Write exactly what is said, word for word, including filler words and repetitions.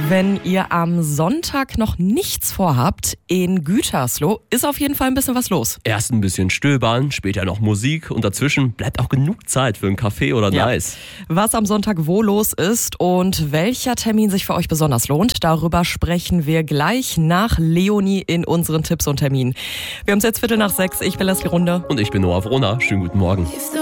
Wenn ihr am Sonntag noch nichts vorhabt, in Gütersloh ist auf jeden Fall ein bisschen was los. Erst ein bisschen stöbern, später noch Musik und dazwischen bleibt auch genug Zeit für einen Kaffee oder Ja. Nice. Was am Sonntag wo los ist und welcher Termin sich für euch besonders lohnt, darüber sprechen wir gleich nach Leonie in unseren Tipps und Terminen. Wir haben es jetzt Viertel nach sechs, ich bin Leslie Runde. Und ich bin Noah Vrona. Schönen guten Morgen.